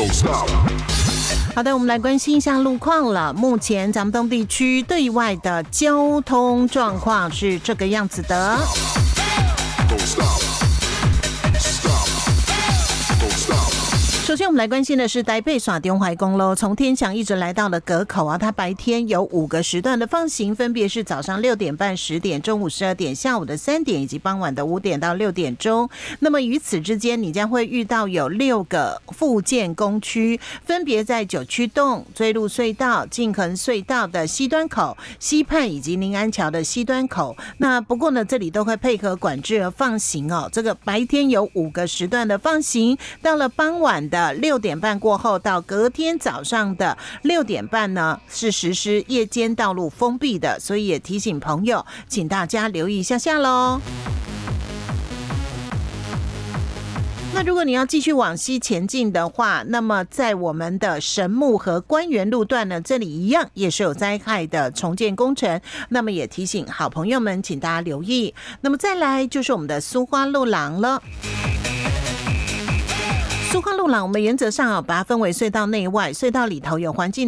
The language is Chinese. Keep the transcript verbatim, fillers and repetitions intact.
好的，我们来关心一下路况了。目前咱们东地区对外的交通状况是这个样子的。首先我们来关心的是台北耍中淮公路，从天祥一直来到了隔口啊，它白天有五个时段的放行，分别是早上六点半、十点、中午十二点、下午的三点以及傍晚的五点到六点钟。那么于此之间，你将会遇到有六个复建工区，分别在九曲洞、追鹿隧道、静恒隧道的西端口、西畔以及宁安桥的西端口。那不过呢，这里都会配合管制而放行哦。这个白天有五个时段的放行，到了傍晚的六点半过后到隔天早上的六点半呢，是实施夜间道路封闭的，所以也提醒朋友，请大家留意一下下咯。那如果你要继续往西前进的话，那么在我们的神木和官园路段呢，这里一样也是有灾害的重建工程，那么也提醒好朋友们，请大家留意。那么再来就是我们的苏花路廊了。苏花路廊我们原则上把它分为隧道内外，隧道里头有环境